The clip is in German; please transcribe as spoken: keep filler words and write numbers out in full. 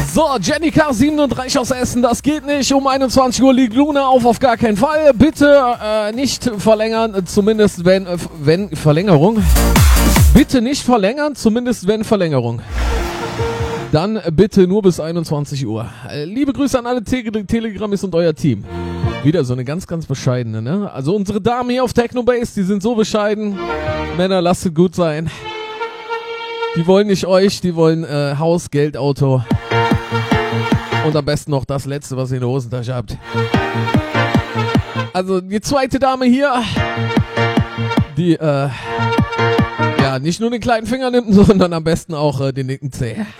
So, Jenny K. siebenunddreißig aus Essen, das geht nicht. Um einundzwanzig Uhr liegt Luna auf, auf gar keinen Fall. Bitte äh, nicht verlängern, zumindest wenn, äh, wenn Verlängerung. Bitte nicht verlängern, zumindest wenn Verlängerung. Dann bitte nur bis einundzwanzig Uhr. Äh, liebe Grüße an alle Te- Telegrammis und euer Team. Wieder so eine ganz, ganz bescheidene, ne? Also unsere Damen hier auf Technobase, die sind so bescheiden. Männer, lasst es gut sein. Die wollen nicht euch, die wollen äh, Haus, Geld, Auto. Und am besten noch das Letzte, was ihr in der Hosentasche habt. Also die zweite Dame hier, die äh, ja nicht nur den kleinen Finger nimmt, sondern am besten auch äh, den linken Zeh.